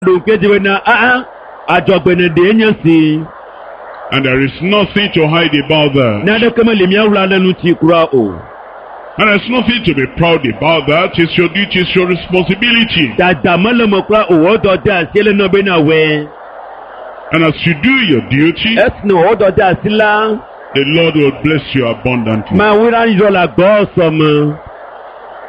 And there is nothing to hide about that. And there's nothing to be proud about that. It's your duty, it's your responsibility. And as you do your duty, the Lord will bless you abundantly.